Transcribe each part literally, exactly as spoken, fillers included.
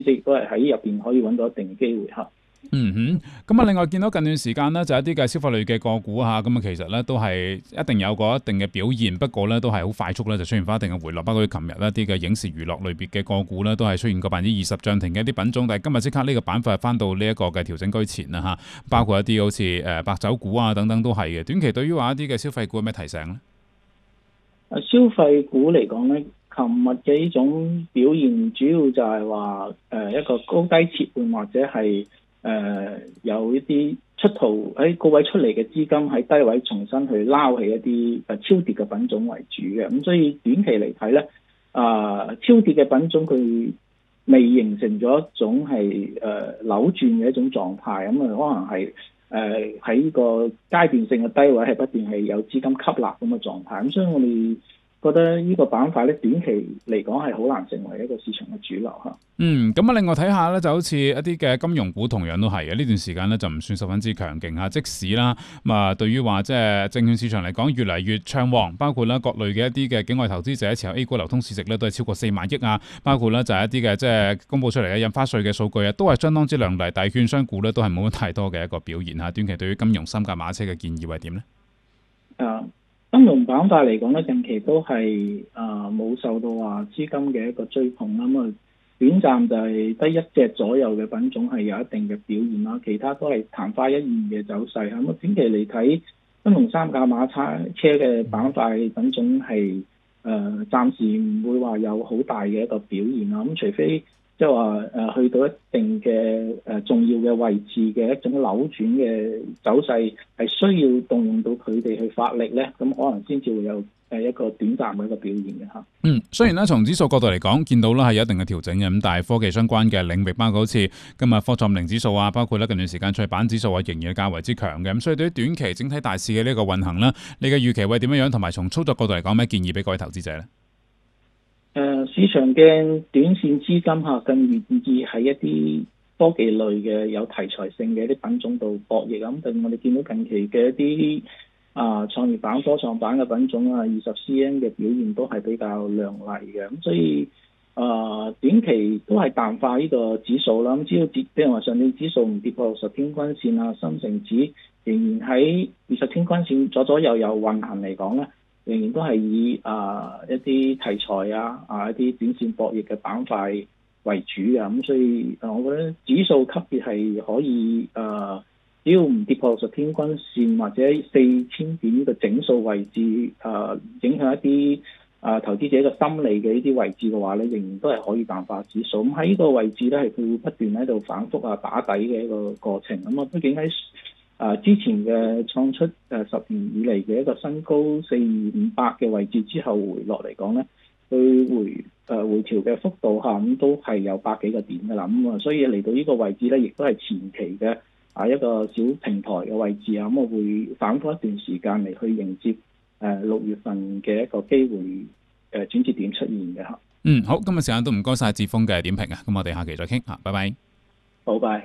亦都係喺入邊可以揾到一定機會嚇。 嗯哼，咁啊，另外見到近段時間呢，就一啲嘅消費類嘅個股嚇，咁啊其實咧都係一定有個一定嘅表現，不過咧都係好快速咧就出現翻一定嘅回落。包括琴日一啲嘅影視娛樂類別嘅個股咧，都係出現過百分之二十漲停嘅一啲品種，但係今日即刻呢個板塊翻到呢一個嘅調整區前啦嚇，包括一啲好似誒白酒股啊等等都係嘅。短期對於話一啲嘅消費股有咩提醒呢？ 消費股嚟講咧，琴日嘅呢種表現主要就係話誒一個高低切換或者係。誒、呃、有一啲出逃喺高位出嚟嘅資金喺低位重新去撈起一啲誒超跌嘅品種為主嘅，咁所以短期嚟睇咧，啊、呃、超跌嘅品種佢未形成咗一種係誒、呃、扭轉嘅一種狀態，咁、嗯、啊可能係誒喺呢個階段性嘅低位係不斷係有資金吸納咁嘅狀態，咁所以我哋覺得呢個板塊咧短期嚟講係好難成為一個市場嘅主流嚇。 嗯，咁啊，另外睇下咧，就好似一啲嘅金融股同樣都係嘅，呢段時間咧就唔算十分之強勁嚇。即使啦，咁啊，對於話即係證券市場嚟講，越嚟越暢旺，包括啦各類嘅一啲嘅境外投資者持有 A 股流通市值咧都係超過四萬億啊，包括咧就係一啲嘅即係公佈出嚟嘅印花稅嘅數據啊，都係相當之亮麗。但係券商股咧都係冇乜太多嘅一個表現嚇。短期對於金融三駕馬車嘅建議係點呢？ 啊，金融板塊嚟講咧，近期都係啊冇受到話資金嘅一個追捧啦，咁啊。短暫就係得一隻左右嘅品種係有一定嘅表現啦，其他都係曇花一現嘅走勢。咁短期嚟睇，金融三駕馬車嘅板塊品種係誒、呃、暫時唔會話有好大嘅一個表現啦。咁除非即係話誒去到一定嘅誒重要嘅位置嘅一種扭轉嘅走勢，係需要動用到佢哋去發力咧，咁可能先至會有誒一個短暫嘅一個表現嘅嚇。 嗯，雖然咧從指數角度嚟講，見到啦係有一定嘅調整嘅，咁但係科技相關嘅領域，包括好似今日科創五零指數啊，包括咧近段時間創業板指數啊，仍然係較為之強嘅。咁所以對於短期整體大市嘅呢個運行啦，你嘅預期會點樣樣？同埋從操作角度嚟講，咩建議俾各位投資者咧？ 誒、呃、市場嘅短線資金嚇更願意喺一啲科技類嘅有題材性嘅一啲品種度博弈咁，但我哋見到近期嘅一啲啊創業板、科創板嘅品種啊，二十 C N 嘅表現都係比較亮麗嘅，咁所以啊、呃、短期都係淡化呢個指數啦。咁只要跌，譬如話上證指數唔跌破六十天均線啊，深成指仍然喺二十天均線左左右右運行嚟講咧，仍然都係以啊、呃、一啲題材啊啊一啲短線博弈嘅板塊為主嘅，咁所以啊，我覺得指數級別係可以啊、呃，只要唔跌破六十天均線或者四千點呢個整數位置啊、呃，影響一啲啊、呃、投資者嘅心理嘅呢啲位置嘅話咧，仍然都係可以淡化指數。咁喺呢個位置咧，係佢會不斷喺度反覆啊打底嘅一個過程。咁啊，畢竟喺啊！之前嘅創出誒十年以嚟嘅一個新高四二五八嘅位置之後回落嚟講咧，佢回誒、呃、回調嘅幅度下咁都係有百幾個點嘅啦。咁啊，所以嚟到呢個位置咧，亦都係前期嘅啊一個小平台嘅位置啊。咁我會反覆一段時間嚟去迎接誒六月份嘅一個機會誒轉折點出現嘅嚇。 嗯，好，今日時間都唔該晒志峰嘅點評啊。咁我哋下期再傾嚇，拜拜。 好，拜。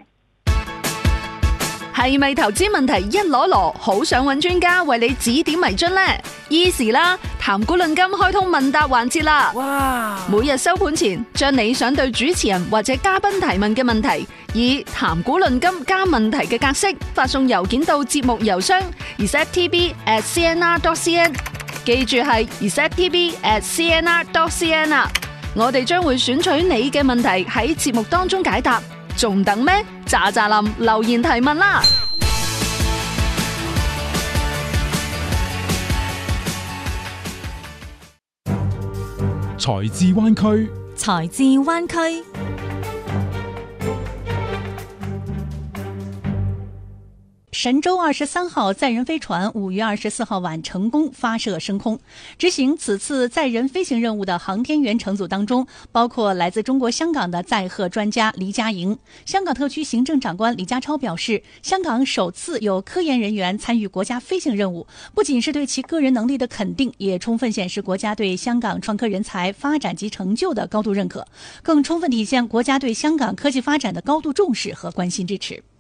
係咪投資問題一籮籮，好想揾專家為你指點迷津呢？Easy 啦，談股論金開通問答環節啦！哇！每日收盤前，將你想對主持人或者嘉賓提問嘅問題，以談股論金加問題嘅格式發送郵件到節目郵箱 r s e t t b at c n r dot c n， 記住係 r s e t t b at c n r dot c n 啊！我哋將會選取你嘅問題喺節目當中解答。仲等咩？喳喳林留言提問啦！ 財智灣區， 財智灣區。神舟二十三號載人飛船五月二十四號晚成功發射升空。執行此次載人飛行任務的航天員乘組當中，包括來自中國香港的載荷專家黎家瑩。香港特區行政長官李家超表示，香港首次有科研人員參與國家飛行任務，不僅是對其個人能力的肯定，也充分顯示國家對香港創科人才發展及成就的高度認可，更充分體現國家對香港科技發展的高度重視和關心支持。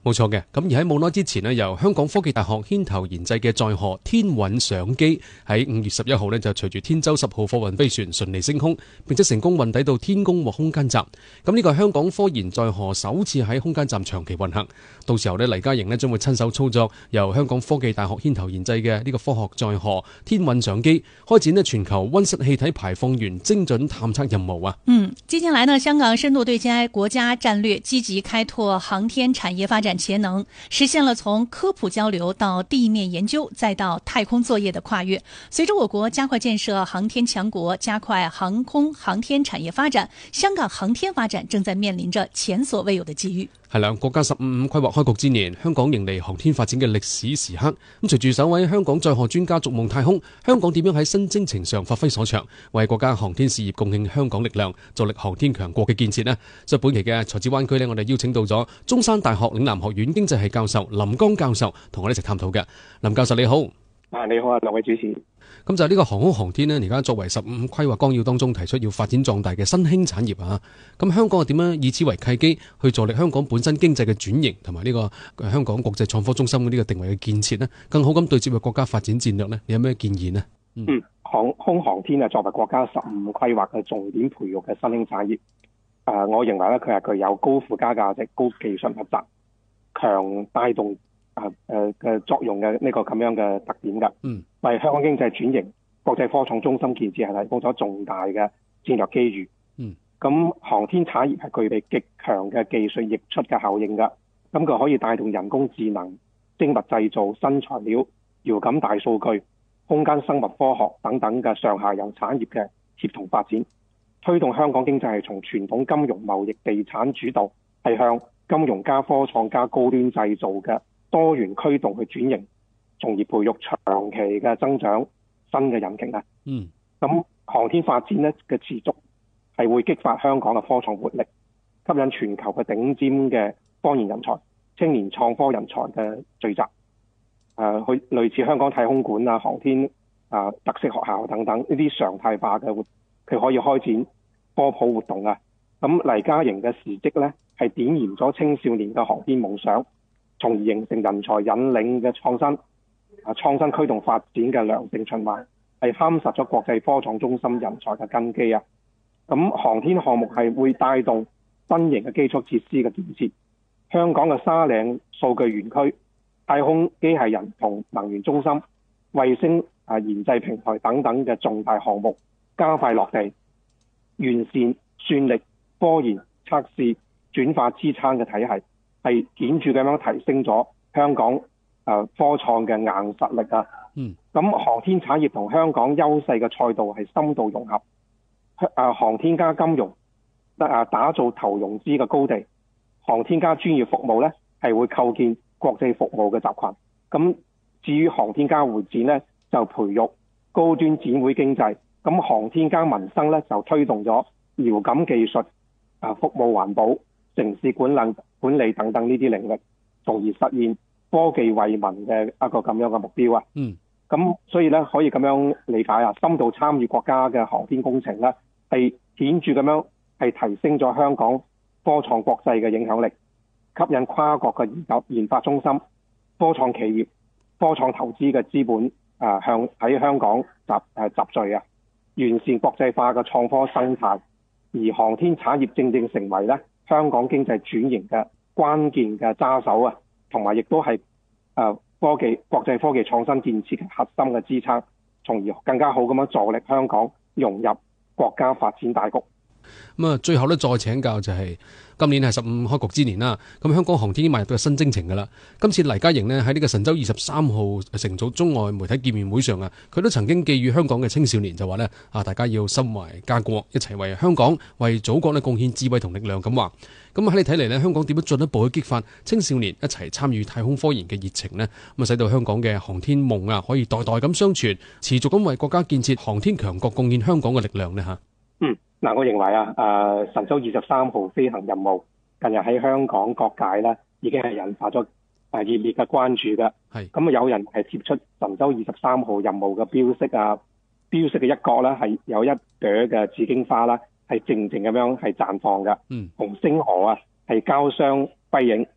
冇錯嘅，咁而喺冇耐之前呢，由香港科技大學牽頭研製嘅載荷天韻相機喺五月十一號呢，就隨住天舟十號貨運飛船順利升空，並且成功運抵到天宮或空間站。咁呢個係香港科研載荷首次喺空間站長期運行。到時候呢，黎嘉瑩呢將會親手操作由香港科技大學牽頭研製嘅呢個科學載荷天韻相機，開展呢全球溫室氣體排放源精準探測任務啊！ 嗯，近年來呢，香港深度對接國家戰略，積極開拓航天產業發展潛能，實現了從科普交流到地面研究再到太空作業的跨越。隨着我國加快建設航天強國，加快航空航天產業發展，香港航天發展正在面臨着前所未有的機遇。 係啦，國家十五五規劃開局之年，香港迎嚟航天發展嘅歷史時刻。咁隨住首位香港載荷專家逐夢太空，香港點樣喺新征程上發揮所長，為國家航天事業貢獻香港力量，助力航天強國嘅建設呢？所以本期嘅財智灣區呢，我哋邀請到咗中山大學嶺南學院經濟系教授林江教授，同我哋一齊探討嘅。林教授你好。 啊，你好啊，兩位主持。 咁就係呢個航空航天呢，而家作為十五五規劃綱要當中提出要發展壯大嘅新興產業啊。咁香港係點樣以此為契機去助力香港本身經濟嘅轉型，同埋呢個香港國際創科中心嘅呢個定位嘅建設呢？更好咁對接嘅國家發展戰略呢？你有咩建議呢？ 嗯，嗯航空航天啊，作為國家十五五規劃嘅重點培育嘅新興產業，誒、呃，我認為咧佢係具有高附加價值、高技術密集、強帶動啊誒嘅作用嘅呢個咁樣嘅特點㗎。嗯，為香港經濟轉型、國際科創中心建設係提供咗重大嘅戰略機遇。嗯，咁航天產業係具備極強嘅技術溢出嘅效應㗎。咁佢可以帶動人工智能、精密製造、新材料、遙感大數據、空間生物科學等等嘅上下游產業嘅協同發展，推動香港經濟係從傳統金融、貿易、地產主導，係向金融加科創加高端製造嘅多元驅動去轉型，從而培育長期嘅增長新嘅引擎啊！嗯，咁航天發展咧嘅持續係會激發香港嘅科創活力，吸引全球嘅頂尖嘅科研人才、青年創科人才嘅聚集。誒、呃，去類似香港太空館啊、航天啊、呃、特色學校等等呢啲常態化嘅活，佢可以開展科普活動啊！咁黎嘉瑩嘅事蹟咧，係點燃咗青少年嘅航天夢想，從而形成人才引領嘅創新啊，創新驅動發展嘅良性循環，係夯實咗國際科創中心人才嘅根基啊！咁航天項目係會帶動新型嘅基礎設施嘅建設，香港嘅沙嶺數據園區、太空機械人同能源中心、衛星啊研製平台等等嘅重大項目加快落地，完善算力、科研、測試、轉化支撐嘅體系，係顯著咁樣提升咗香港誒科創嘅硬實力啊！嗯，咁航天產業同香港優勢嘅賽道係深度融合，誒航天加金融，誒打造投融資嘅高地，航天加專業服務咧係會構建國際服務嘅集群。咁至於航天加會展咧，就培育高端展會經濟。咁航天加民生咧，就推動咗遙感技術、啊服務環保、城市管理管理等等呢啲領域，從而實現科技惠民嘅一個咁樣嘅目標啊。嗯。咁所以咧，可以咁樣理解啊，深度參與國家嘅航天工程咧，係顯著咁樣係提升咗香港科創國際嘅影響力，吸引跨國嘅研究研發中心、科創企業、科創投資嘅資本啊，向喺香港集誒集聚啊，完善國際化嘅創科生態。而航天產業正正成為咧香港經濟轉型嘅關鍵嘅揸手啊，同埋亦都係誒科技國際科技創新建設嘅核心嘅支撐，從而更加好咁樣助力香港融入國家發展大局。 咁啊，最後咧再請教就係、是、今年係十五開局之年啦。咁香港航天已經邁入到新征程噶啦。今次黎嘉瑩呢喺呢個神舟二十三號乘組中外媒體見面會上啊，佢都曾經寄語香港嘅青少年就話呢啊，大家要心懷家國，一齊為香港、為祖國咧貢獻智慧同力量咁話。咁喺你睇嚟呢，香港點樣進一步去激發青少年一齊參與太空科研嘅熱情呢？咁啊，使到香港嘅航天夢啊，可以代代咁相傳，持續咁為國家建設航天強國貢獻香港嘅力量呢？吓， 嗯。嗱，我認為啊，誒神舟二十三號飛行任務近日喺香港各界咧，已經係引發咗誒熱烈嘅關注嘅。係咁啊，有人係貼出神舟二十三號任務嘅標識啊，標識嘅一角咧係有一朵嘅紫荊花啦，係靜靜咁樣係綻放嘅。嗯，同星河啊係交相輝映。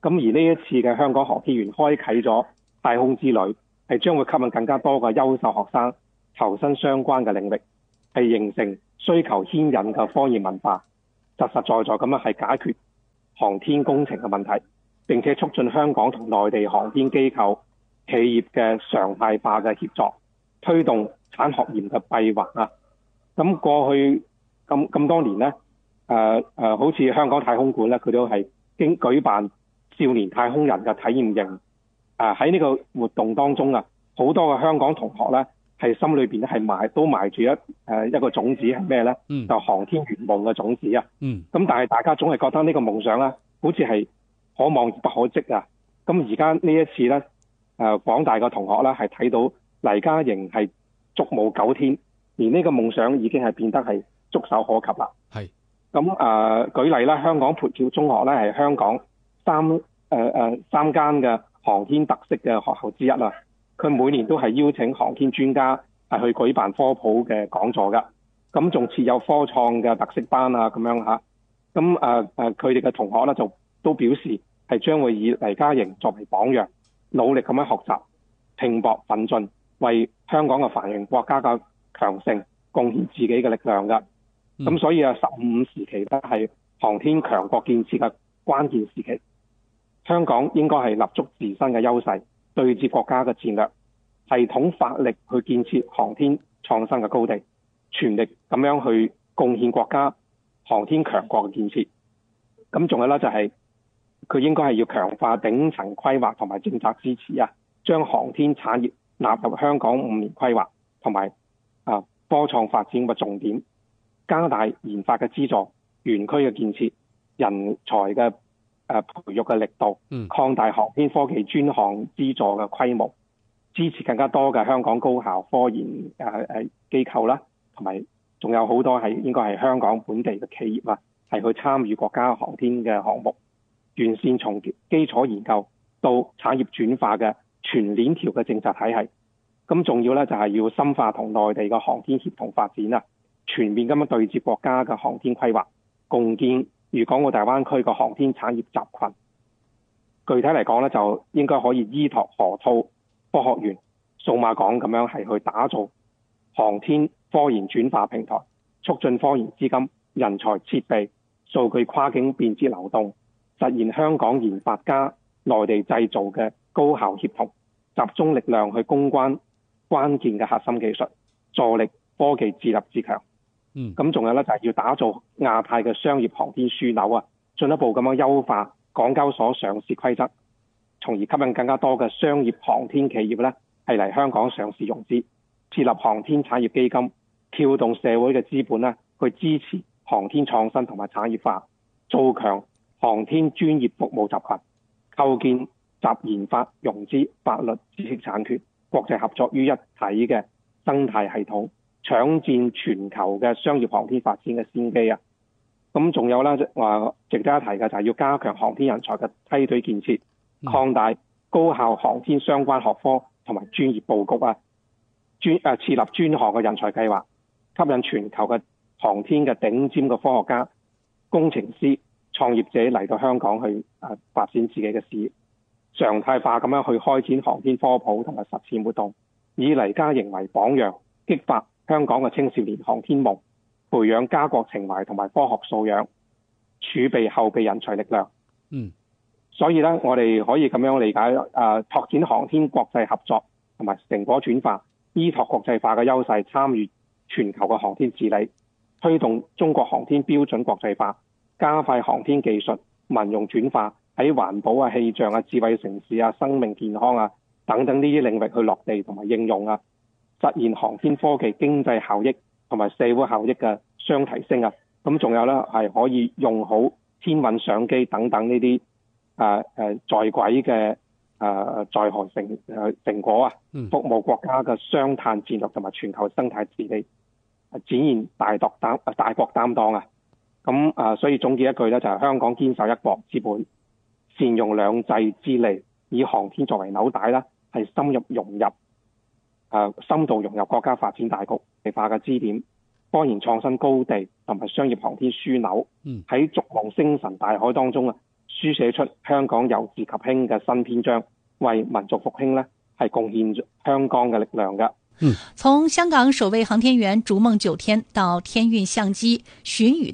咁而呢一次嘅香港航天員開啟咗太空之旅，係將會吸引更加多嘅優秀學生投身相關嘅領域，係形成需求牽引嘅科研文化，實實在在咁樣係解決航天工程嘅問題，並且促進香港同內地航天機構企業嘅常態化嘅協作，推動產學研嘅閉環啊！咁過去咁咁多年呢，誒、呃、誒、呃，好似香港太空館咧，佢都係經舉辦少年太空人嘅體驗營。誒喺呢個活動當中啊，好多嘅香港同學咧，係心裏邊咧係埋都埋住一誒、呃、一個種子係咩咧？嗯，就航天圓夢嘅種子啊。嗯。咁但係大家總係覺得呢個夢想咧，好似係可望而不可即啊。咁而家呢一次咧，誒、呃、廣大嘅同學咧係睇到黎嘉瑩係觸舞九天，而呢個夢想已經係變得係觸手可及啦。係。咁誒、呃、舉例啦，香港培僑中學咧係香港三誒誒、呃、三間嘅航天特色嘅學校之一啦，佢每年都係邀請航天專家係去舉辦科普嘅講座噶，咁仲設有科創嘅特色班啊咁樣嚇，咁誒誒佢哋嘅同學咧就都表示係將會以黎嘉瑩作為榜樣，努力咁樣學習，拼搏奮進，為香港嘅繁榮國家嘅強盛貢獻自己嘅力量噶。咁、嗯、所以啊，十五時期咧係航天強國建設嘅關鍵時期。香港應該係立足自身嘅優勢，對接國家嘅戰略，系統發力去建設航天創新嘅高地，全力咁樣去貢獻國家航天強國嘅建設。咁仲有咧就係、是、佢應該係要強化頂層規劃同埋政策支持啊，將航天產業納入香港五年規劃同埋啊科創發展嘅重點，加大研發嘅資助、園區嘅建設、人才嘅誒培育嘅力度，擴大航天科技專項資助嘅規模，支持更加多嘅香港高校科研誒誒機構啦，同埋仲有好多係應該係香港本地嘅企業啊，係去參與國家航天嘅項目，完善從基礎研究到產業轉化嘅全鏈條嘅政策體系。咁仲要咧就係要深化同內地嘅航天協同發展啊，全面咁樣對接國家嘅航天規劃，共建粵港澳大灣區嘅航天產業集群。具體嚟講咧，就應該可以依託河套科學園、數碼港咁樣係去打造航天科研轉化平台，促進科研資金、人才、設備、數據跨境便捷流動，實現香港研發加內地製造嘅高效協同，集中力量去攻關關鍵嘅核心技術，助力科技自立自強。嗯，咁仲有咧就係要打造亞太嘅商業航天樞紐啊，進一步咁樣優化港交所上市規則，從而吸引更加多嘅商業航天企業咧係嚟香港上市融資，設立航天產業基金，撬動社會嘅資本咧去支持航天創新同埋產業化，造強航天專業服務集群，構建集研發、融資、法律、知識產權、國際合作於一體嘅生態系統，搶佔全球嘅商業航天發展嘅先機啊！咁仲有咧話值得一提嘅就係要加強航天人才嘅梯隊建設，擴大高校航天相關學科同埋專業佈局啊，專誒設立專項嘅人才計劃，吸引全球嘅航天嘅頂尖嘅科學家、工程師、創業者嚟到香港去誒發展自己嘅事業，常態化咁樣去開展航天科普同埋實踐活動，以黎嘉瑩為榜樣，激發香港嘅青少年航天夢，培養家國情懷同埋科學素養，儲備後備人才力量。嗯，所以咧，我哋可以咁樣理解誒、呃，拓展航天國際合作同埋成果轉化，依託國際化嘅優勢，參與全球嘅航天治理，推動中國航天標準國際化，加快航天技術民用轉化，喺環保啊、氣象啊、智慧城市啊、生命健康啊等等呢啲領域去落地同埋應用啊，實現航天科技經濟效益同埋社會效益嘅雙提升啊！咁仲有咧係可以用好天文相機等等呢啲誒誒在軌嘅誒載荷成誒成果啊，服務國家嘅雙碳戰略同埋全球生態治理，展現大獨擔大國擔當啊！咁啊，所以總結一句咧，就係、是、香港堅守一國之本，善用兩制之利，以航天作為紐帶啦，係深入融入。誒深度融入國家發展大局，地化嘅支點，科研創新高地同埋商業航天樞紐，喺逐夢星辰大海當中啊， 書寫出香港由治及興嘅新篇章，為民族復興呢係貢獻香港嘅力量㗎。 嗯，從香港首位航天員逐夢九天到天運相機巡宇